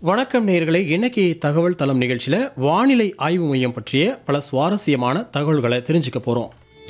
வணக்கம் நேயர்களே, இன்னைக்கு தகவல் தளம் நிகழ்ச்சியில் வானிலை ஆய்வு மையம் பற்றிய பல சுவாரஸ்யமான தகவல்களை தெரிஞ்சுக்க போகிறோம்.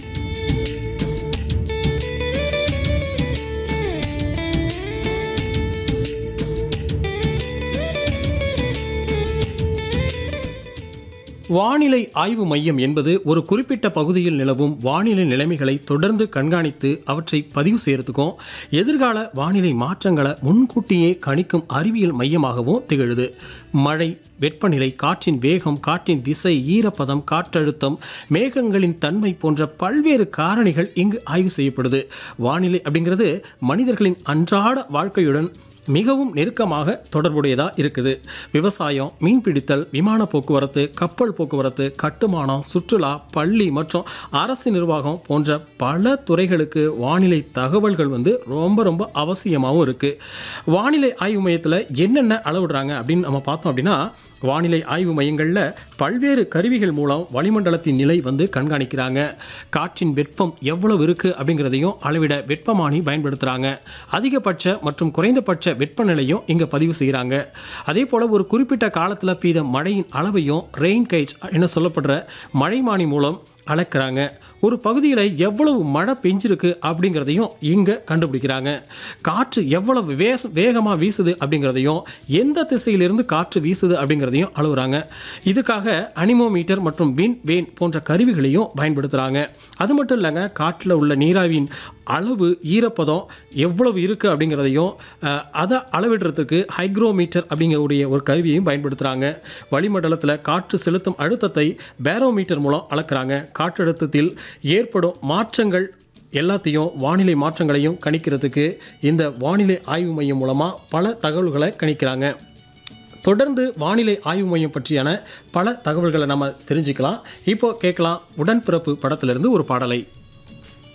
வானிலை ஆய்வு மையம் என்பது ஒரு குறிப்பிட்ட பகுதியில் நிலவும் வானிலை நிலைமைகளை தொடர்ந்து கண்காணித்து அவற்றை பதிவு செய்யறதுக்கும் எதிர்கால வானிலை மாற்றங்களை முன்கூட்டியே கணிக்கும் அறிவியல் மையமாகவும் திகழுது. மழை, வெப்பநிலை, காற்றின் வேகம், காற்றின் திசை, ஈரப்பதம், காற்றழுத்தம், மேகங்களின் தன்மை போன்ற பல்வேறு காரணிகள் இங்கு ஆய்வு செய்யப்படுது. வானிலை அப்படிங்கிறது மனிதர்களின் அன்றாட வாழ்க்கையுடன் மிகவும் நெருக்கமாக தொடர்புடையதாக இருக்குது. விவசாயம், மீன்பிடித்தல், விமான போக்குவரத்து, கப்பல் போக்குவரத்து, கட்டுமானம், சுற்றுலா, பள்ளி மற்றும் அரசு நிர்வாகம் போன்ற பல துறைகளுக்கு வானிலை தகவல்கள் ரொம்ப அவசியமாகவும் இருக்குது. வானிலை ஆய்வு மையத்தில் என்னென்ன அளவிடுறாங்க அப்படின்னு நம்ம பார்த்தோம் அப்படின்னா, வானிலை ஆய்வு மையங்களில் பல்வேறு கருவிகள் மூலம் வளிமண்டலத்தின் நிலை கண்காணிக்கிறாங்க. காற்றின் வெப்பம் எவ்வளவு இருக்குது அப்படிங்கிறதையும் அளவிட வெப்பமானி பயன்படுத்துகிறாங்க. அதிகபட்ச மற்றும் குறைந்தபட்ச வெப்பநிலையும் இங்கே பதிவு செய்கிறாங்க. அதே போல் ஒரு குறிப்பிட்ட காலத்தில் பெய்த மழையின் அளவையும் ரெயின் கேஜ் என சொல்லப்படுற மழைமானி மூலம் அளக்கிறாங்க. ஒரு பகுதியில் எவ்வளவு மழை பெஞ்சிருக்கு அப்படிங்கிறதையும் இங்கே கண்டுபிடிக்கிறாங்க. காற்று எவ்வளவு வேகமாக வீசுது அப்படிங்கிறதையும், எந்த திசையிலிருந்து காற்று வீசுது அப்படிங்கிறதையும் அளவுறாங்க. இதுக்காக அனிமோமீட்டர் மற்றும் விண்ட் வேன் போன்ற கருவிகளையும் பயன்படுத்துகிறாங்க. அது மட்டும் இல்லைங்க, காற்றில் உள்ள நீராவியின் அளவு, ஈரப்பதம் எவ்வளவு இருக்குது அப்படிங்கிறதையும் அதை அளவிடுறதுக்கு ஹைக்ரோமீட்டர் அப்படிங்கக்கூடிய ஒரு கருவியையும் பயன்படுத்துகிறாங்க. வளிமண்டலத்தில் காற்று செலுத்தும் அழுத்தத்தை பேரோமீட்டர் மூலம் அளக்கிறாங்க. காற்றழுத்தத்தில் ஏற்படும் மாற்றங்கள் எல்லாத்தையும், வானிலை மாற்றங்களையும் கணிக்கிறதுக்கு இந்த வானிலை ஆய்வு மையம் மூலமாக பல தகவல்களை கணிக்கிறாங்க. தொடர்ந்து வானிலை ஆய்வு மையம் பற்றியான பல தகவல்களை நம்ம தெரிஞ்சுக்கலாம். இப்போ கேட்கலாம், உடன்பிறப்பு படத்திலிருந்து ஒரு பாடலை.